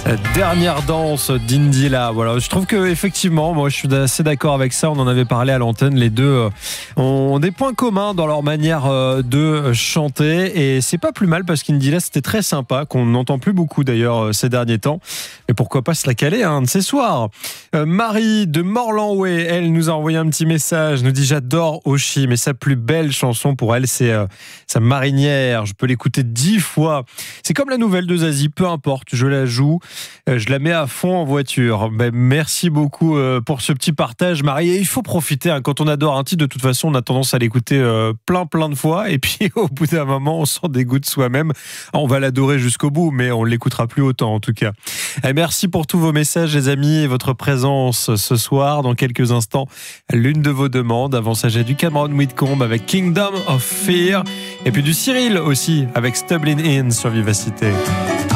Dernière danse d'Indila. Voilà, je trouve que effectivement, moi je suis assez d'accord avec ça. On en avait parlé à l'antenne. Les deux ont des points communs dans leur manière de chanter et c'est pas plus mal parce qu'Indila c'était très sympa, qu'on n'entend plus beaucoup d'ailleurs ces derniers temps. Et pourquoi pas se la caler un de ces soirs. Marie de Morlanway, elle nous a envoyé un petit message. Nous dit j'adore Oshi, mais sa plus belle chanson pour elle c'est sa marinière. Je peux l'écouter 10 fois. C'est comme la nouvelle de Zazie, peu importe, je la joue. Je la mets à fond en voiture. Merci beaucoup pour ce petit partage, Marie. Et il faut profiter. Quand on adore un titre, de toute façon, on a tendance à l'écouter plein de fois. Et puis, au bout d'un moment, on s'en dégoûte soi-même. On va l'adorer jusqu'au bout, mais on ne l'écoutera plus autant, en tout cas. Et merci pour tous vos messages, les amis, et votre présence ce soir. Dans quelques instants, l'une de vos demandes. Avant ça, j'ai du Cameron Whitcomb avec Kingdom of Fear. Et puis du Cyril aussi, avec Stumbling In sur Vivacité.